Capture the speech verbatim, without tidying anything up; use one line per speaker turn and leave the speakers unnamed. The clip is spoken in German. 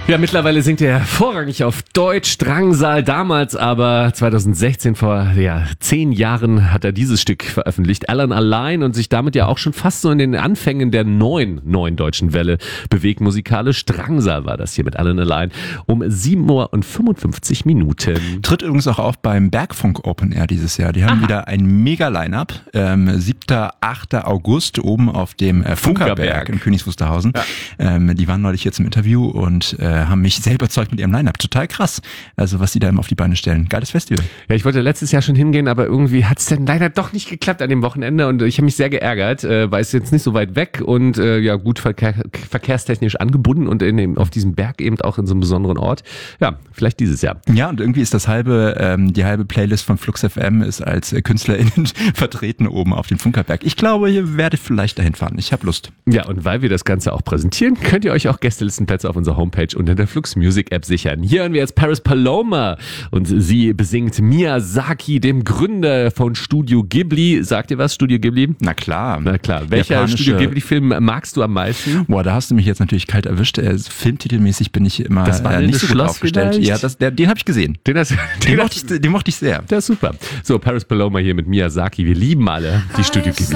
Ja, mittlerweile singt er vorrangig auf Deutsch, Drangsal, damals aber zwanzig sechzehn, vor ja, zehn Jahren hat er dieses Stück veröffentlicht, Alan Allein, und sich damit ja auch schon fast so in den Anfängen der neuen, neuen deutschen Welle bewegt musikalisch. Drangsal war das hier mit Alan Allein um sieben Uhr und fünfundfünfzig Minuten.
Tritt übrigens auch auf beim Bergfunk Open Air dieses Jahr. Die haben Aha. wieder ein Mega-Line-Up. Ähm, siebter, achter August oben auf dem äh, Funkerberg in Königs Wusterhausen. Ja. Ähm, die waren neulich hier zum Interview und äh, haben mich sehr überzeugt mit ihrem Line-Up. Total krass. Also was sie da immer auf die Beine stellen. Geiles Festival.
Ja, ich wollte letztes Jahr schon hingehen, aber irgendwie hat es dann leider doch nicht geklappt an dem Wochenende und ich habe mich sehr geärgert, äh, weil es jetzt nicht so weit weg und äh, ja gut verkehr, verkehrstechnisch angebunden und in dem, auf diesem Berg eben auch in so einem besonderen Ort. Ja, vielleicht dieses Jahr.
Ja, und irgendwie ist das halbe, ähm, die halbe Playlist von Flux F M ist als äh, KünstlerInnen vertreten oben auf dem Funkerberg. Ich glaube, ihr werdet vielleicht dahin fahren. Ich habe Lust.
Ja, und weil wir das Ganze auch präsentieren, könnt ihr euch auch Gästelistenplätze auf unserer Homepage und in der Flux Music App sichern. Hier hören wir jetzt Paris Paloma und sie besingt Miyazaki, dem Gründer von Studio Ghibli. Sagt ihr was, Studio Ghibli?
Na klar.
Na klar. Welcher
Japanische...
Studio Ghibli-Film magst du am meisten?
Boah, da hast du mich jetzt natürlich kalt erwischt. Äh, filmtitelmäßig bin ich immer
das war
äh, nicht so gut
Schloss
aufgestellt.
Vielleicht?
Ja, das, der, den habe ich gesehen.
Den, hast, den,
den, mochte ich, den mochte ich sehr.
Der ist super. So, Paris Paloma hier mit Miyazaki. Wir lieben alle die Studio Ghibli.